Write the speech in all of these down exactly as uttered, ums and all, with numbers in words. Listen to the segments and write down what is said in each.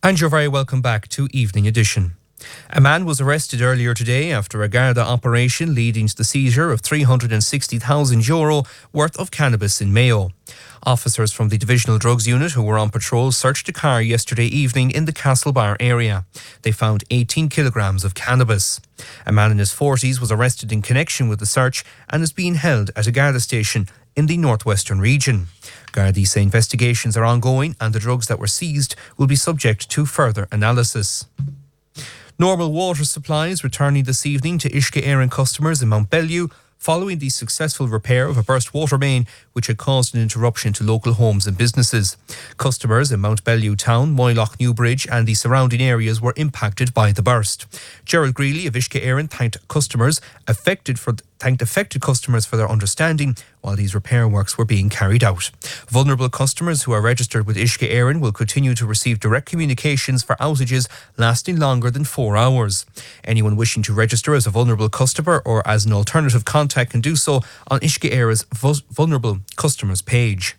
And you're very welcome back to Evening Edition. A man was arrested earlier today after a Garda operation leading to the seizure of three hundred sixty thousand euro worth of cannabis in Mayo. Officers from the Divisional Drugs Unit who were on patrol searched a car yesterday evening in the Castlebar area. They found eighteen kilograms of cannabis. A man in his forties was arrested in connection with the search and is being held at a Garda station in the northwestern region. Gardaí say investigations are ongoing and the drugs that were seized will be subject to further analysis. Normal water supplies returning this evening to Uisce Éireann customers in Mount Bellew following the successful repair of a burst water main which had caused an interruption to local homes and businesses. Customers in Mount Bellew Town, Moyloch Newbridge and the surrounding areas were impacted by the burst. Gerald Greeley of Uisce Éireann thanked customers affected for thanked affected customers for their understanding while these repair works were being carried out. Vulnerable customers who are registered with Uisce Éireann will continue to receive direct communications for outages lasting longer than four hours. Anyone wishing to register as a vulnerable customer or as an alternative contact can do so on Uisce Éireann's Vulnerable Customers page.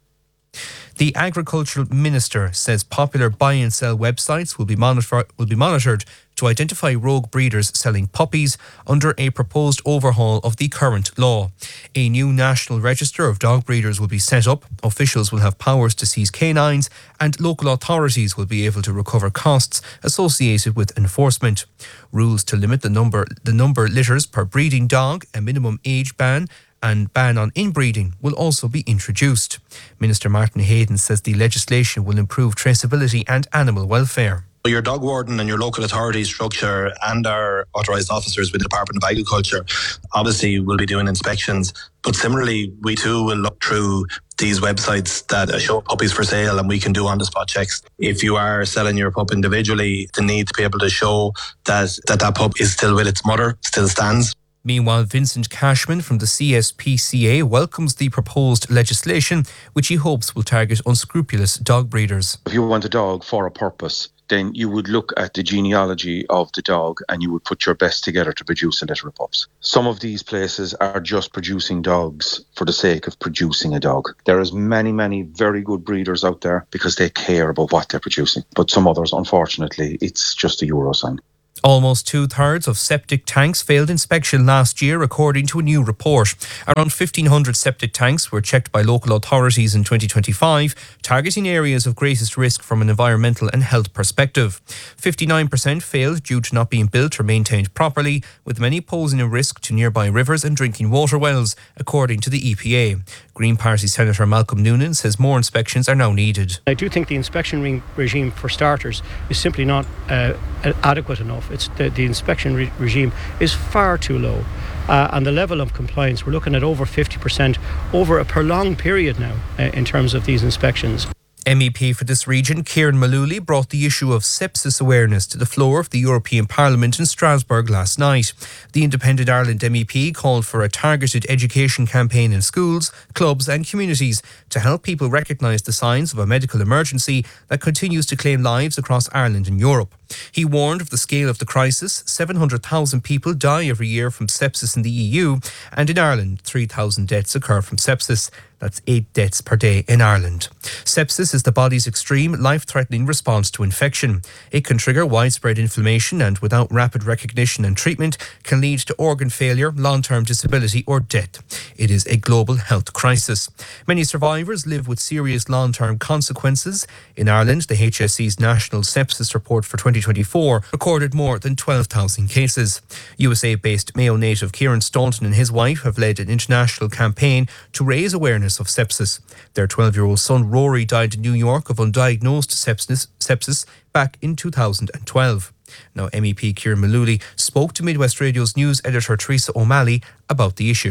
The Agricultural Minister says popular buy and sell websites will be, monitor- will be monitored to identify rogue breeders selling puppies under a proposed overhaul of the current law. A new national register of dog breeders will be set up, officials will have powers to seize canines, and local authorities will be able to recover costs associated with enforcement. Rules to limit the number, the number litters per breeding dog, a minimum age ban, and ban on inbreeding will also be introduced. Minister Martin Hayden says the legislation will improve traceability and animal welfare. Your dog warden and your local authority structure and our authorised officers with the Department of Agriculture obviously will be doing inspections, but similarly we too will look through these websites that show puppies for sale and we can do on-the-spot checks. If you are selling your pup individually, the need to be able to show that that, that pup is still with its mother still stands. Meanwhile, Vincent Cashman from the C S P C A welcomes the proposed legislation, which he hopes will target unscrupulous dog breeders. If you want a dog for a purpose, then you would look at the genealogy of the dog and you would put your best together to produce a litter of pups. Some of these places are just producing dogs for the sake of producing a dog. There is many, many very good breeders out there because they care about what they're producing. But some others, unfortunately, it's just a euro sign. Almost two-thirds of septic tanks failed inspection last year, according to a new report. Around fifteen hundred septic tanks were checked by local authorities in twenty twenty-five, targeting areas of greatest risk from an environmental and health perspective. fifty-nine percent failed due to not being built or maintained properly, with many posing a risk to nearby rivers and drinking water wells, according to the E P A. Green Party Senator Malcolm Noonan says more inspections are now needed. I do think the inspection re- regime, for starters, is simply not uh, adequate enough. It's the, the inspection re- regime is far too low. Uh, and the level of compliance, we're looking at over fifty percent over a prolonged period now uh, in terms of these inspections. M E P for this region, Kieran Malooly, brought the issue of sepsis awareness to the floor of the European Parliament in Strasbourg last night. The Independent Ireland M E P called for a targeted education campaign in schools, clubs and communities to help people recognise the signs of a medical emergency that continues to claim lives across Ireland and Europe. He warned of the scale of the crisis. seven hundred thousand people die every year from sepsis in the E U, and in Ireland, three thousand deaths occur from sepsis. That's eight deaths per day in Ireland. Sepsis is the body's extreme, life-threatening response to infection. It can trigger widespread inflammation and, without rapid recognition and treatment, can lead to organ failure, long-term disability or death. It is a global health crisis. Many survivors live with serious long-term consequences. In Ireland, the H S E's National Sepsis Report for twenty twenty-four recorded more than twelve thousand cases. U S A-based Mayo native Kieran Staunton and his wife have led an international campaign to raise awareness of sepsis. Their twelve-year-old son Rory died in New York of undiagnosed sepsis, sepsis back in two thousand twelve. Now, M E P Kieran Malooly spoke to Midwest Radio's news editor Teresa O'Malley about the issue.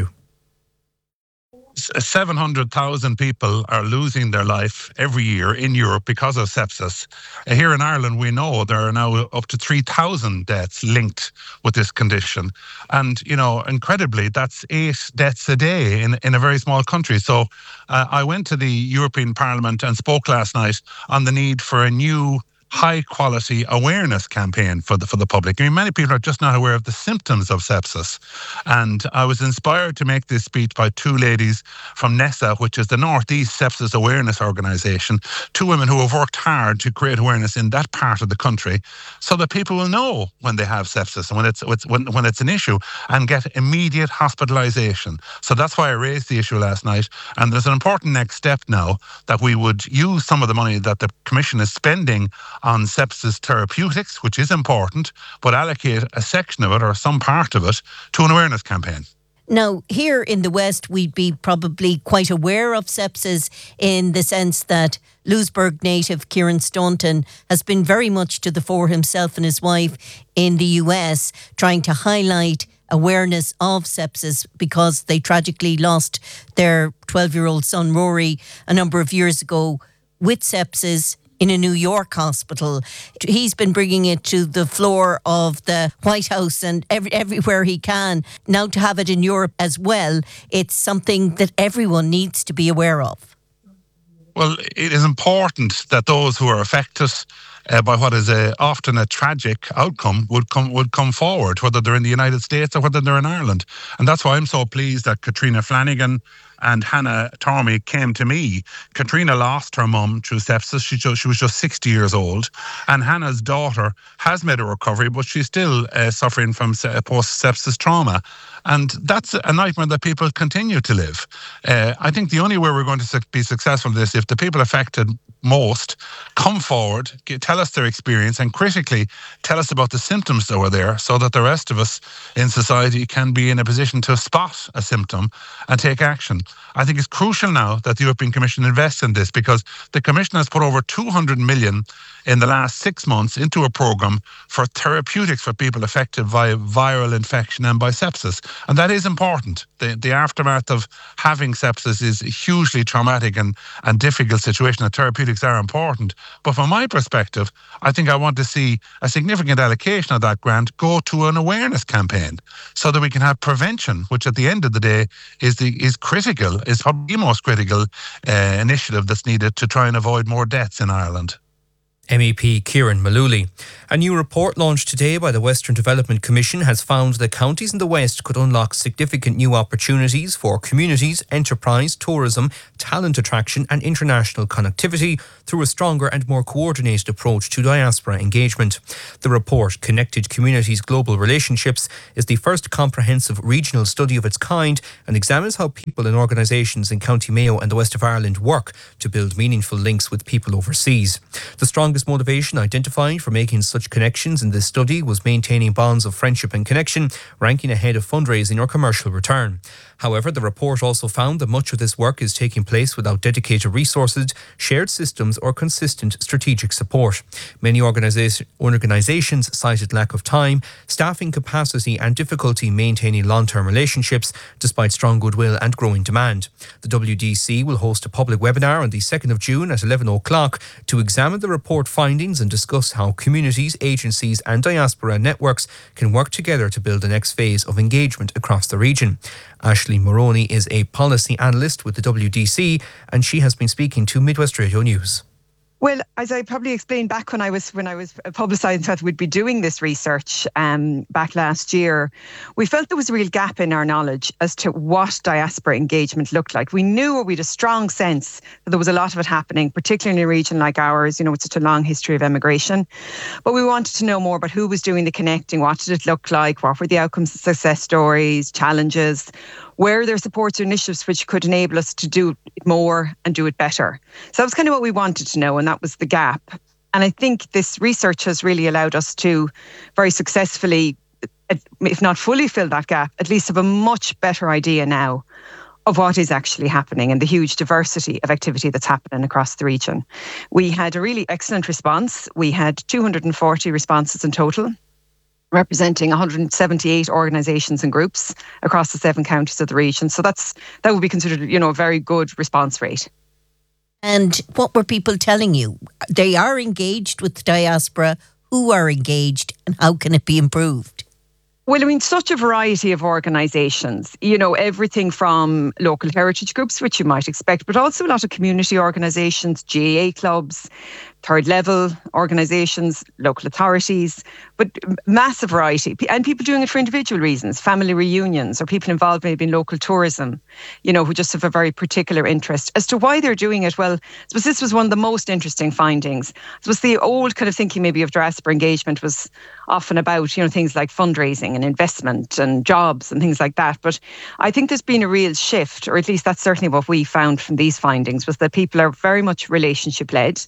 seven hundred thousand people are losing their life every year in Europe because of sepsis. Here in Ireland, we know there are now up to three thousand deaths linked with this condition. And, you know, incredibly, that's eight deaths a day in, in a very small country. So uh, I went to the European Parliament and spoke last night on the need for a new high quality awareness campaign for the for the public. I mean, many people are just not aware of the symptoms of sepsis. And I was inspired to make this speech by two ladies from NESA, which is the Northeast Sepsis Awareness Organisation, two women who have worked hard to create awareness in that part of the country so that people will know when they have sepsis and when it's, it's when, when it's an issue and get immediate hospitalisation. So that's why I raised the issue last night. And there's an important next step now that we would use some of the money that the Commission is spending on sepsis therapeutics, which is important, but allocate a section of it or some part of it to an awareness campaign. Now, here in the West, we'd be probably quite aware of sepsis in the sense that Lewisburg native Kieran Staunton has been very much to the fore himself and his wife in the U S, trying to highlight awareness of sepsis because they tragically lost their twelve-year-old son Rory a number of years ago with sepsis in a New York hospital. He's been bringing it to the floor of the White House and every, everywhere he can. Now to have it in Europe as well, it's something that everyone needs to be aware of. Well, it is important that those who are affected uh, by what is a, often a tragic outcome would come would come forward, whether they're in the United States or whether they're in Ireland. And that's why I'm so pleased that Katrina Flanagan and Hannah Tormey came to me. Katrina lost her mum through sepsis. She, just, she was just sixty years old. And Hannah's daughter has made a recovery, but she's still uh, suffering from post-sepsis trauma. And that's a nightmare that people continue to live. Uh, I think the only way we're going to be successful in this, if the people affected most come forward, tell us their experience, and critically tell us about the symptoms that were there so that the rest of us in society can be in a position to spot a symptom and take action. I think it's crucial now that the European Commission invests in this because the Commission has put over two hundred million in the last six months into a programme for therapeutics for people affected by viral infection and by sepsis. And that is important. The, the aftermath of having sepsis is a hugely traumatic and, and difficult situation. The therapeutics are important. But from my perspective, I think I want to see a significant allocation of that grant go to an awareness campaign so that we can have prevention, which at the end of the day is the is critical, is probably the most critical uh, initiative that's needed to try and avoid more deaths in Ireland. M E P Kieran Mullooly. A new report launched today by the Western Development Commission has found that counties in the West could unlock significant new opportunities for communities, enterprise, tourism, talent attraction and international connectivity through a stronger and more coordinated approach to diaspora engagement. The report, Connected Communities Global Relationships, is the first comprehensive regional study of its kind and examines how people and organisations in County Mayo and the West of Ireland work to build meaningful links with people overseas. The strongest motivation identified for making such connections in this study was maintaining bonds of friendship and connection, ranking ahead of fundraising or commercial return. However, the report also found that much of this work is taking place without dedicated resources, shared systems or consistent strategic support. Many organisa- organisations cited lack of time, staffing capacity and difficulty maintaining long-term relationships despite strong goodwill and growing demand. The W D C will host a public webinar on the second of June at eleven o'clock to examine the report findings and discuss how communities, agencies and diaspora networks can work together to build the next phase of engagement across the region. Ashley Moroney is a policy analyst with the W D C and she has been speaking to Midwest Radio News. Well, as I probably explained back when I was when I was publicising that we'd be doing this research um, back last year, we felt there was a real gap in our knowledge as to what diaspora engagement looked like. We knew, or we had a strong sense that there was a lot of it happening, particularly in a region like ours, you know, with such a long history of emigration. But we wanted to know more about who was doing the connecting, what did it look like, what were the outcomes, success stories, challenges, where are there supports or initiatives which could enable us to do it more and do it better. So that was kind of what we wanted to know, and that was the gap. And I think this research has really allowed us to very successfully, if not fully fill that gap, at least have a much better idea now of what is actually happening and the huge diversity of activity that's happening across the region. We had a really excellent response. We had two hundred forty responses in total, representing one hundred seventy-eight organisations and groups across the seven counties of the region. So that's that would be considered, you know, a very good response rate. And what were people telling you? They are engaged with the diaspora. Who are engaged and how can it be improved? Well, I mean, such a variety of organisations, you know, everything from local heritage groups, which you might expect, but also a lot of community organisations, G A A clubs, third level organisations, local authorities, but massive variety. And people doing it for individual reasons, family reunions, or people involved maybe in local tourism, you know, who just have a very particular interest. As to why they're doing it, well, I suppose this was one of the most interesting findings. I suppose the old kind of thinking maybe of diaspora engagement was often about, you know, things like fundraising and investment and jobs and things like that. But I think there's been a real shift, or at least that's certainly what we found from these findings, was that people are very much relationship led.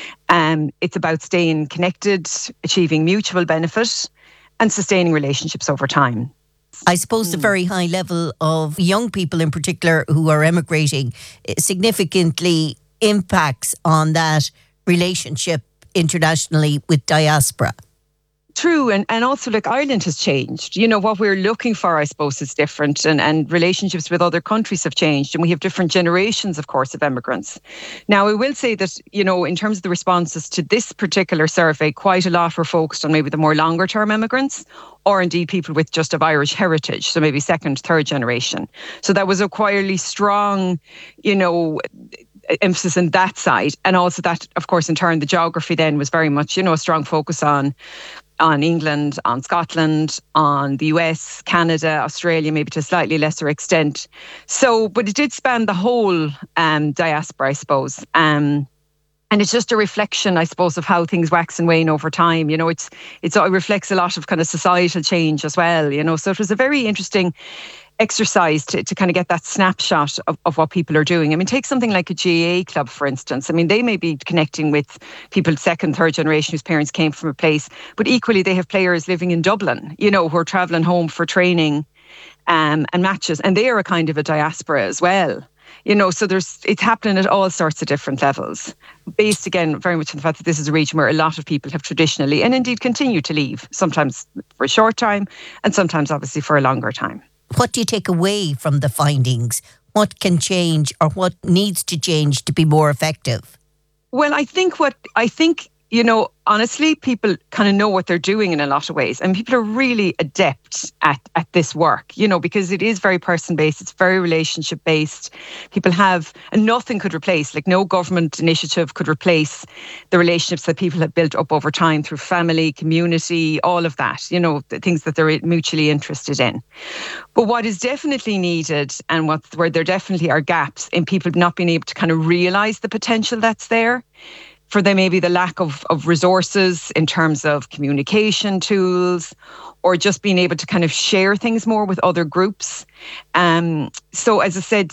Um, it's about staying connected, achieving mutual benefit, and sustaining relationships over time. I suppose the very high level of young people in particular who are emigrating significantly impacts on that relationship internationally with diaspora. True, and, and also like Ireland has changed. You know, what we're looking for, I suppose, is different, and, and relationships with other countries have changed, and we have different generations, of course, of immigrants. Now, I will say that, you know, in terms of the responses to this particular survey, quite a lot were focused on maybe the more longer term immigrants, or indeed people with just of Irish heritage, so maybe second, third generation. So that was a quietly strong, you know, emphasis on that side. And also that, of course, in turn, the geography then was very much, you know, a strong focus on on England, on Scotland, on the U S, Canada, Australia, maybe to a slightly lesser extent. So, but it did span the whole um, diaspora, I suppose. Um, and it's just a reflection, I suppose, of how things wax and wane over time. You know, it's, it's it reflects a lot of kind of societal change as well, you know. So it was a very interesting exercise to, to kind of get that snapshot of, of what people are doing. I mean, take something like a G A A club, for instance. I mean, they may be connecting with people second, third generation whose parents came from a place, but equally they have players living in Dublin, you know, who are travelling home for training um, and matches, and they are a kind of a diaspora as well. You know, so there's it's happening at all sorts of different levels, based again very much on the fact that this is a region where a lot of people have traditionally and indeed continue to leave, sometimes for a short time and sometimes obviously for a longer time. What do you take away from the findings? What can change or what needs to change to be more effective? Well, I think what I think, you know, honestly, people kind of know what they're doing in a lot of ways. And people are really adept at, at this work, you know, because it is very person-based. It's very relationship-based. People have, and nothing could replace, like no government initiative could replace the relationships that people have built up over time through family, community, all of that, you know, the things that they're mutually interested in. But what is definitely needed, and what where there definitely are gaps in people not being able to kind of realise the potential that's there, for them maybe the lack of, of resources in terms of communication tools, or just being able to kind of share things more with other groups. Um, so as I said,